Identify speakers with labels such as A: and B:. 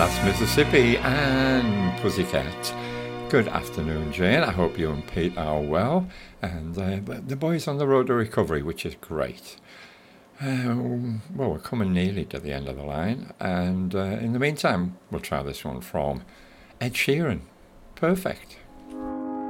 A: That's Mississippi and Pussycat. Good afternoon, Jane. I hope you and Pete are well. And the boy's on the road to recovery, which is great. Well, we're coming nearly to the end of the line. And in the meantime, we'll try this one from Ed Sheeran. Perfect.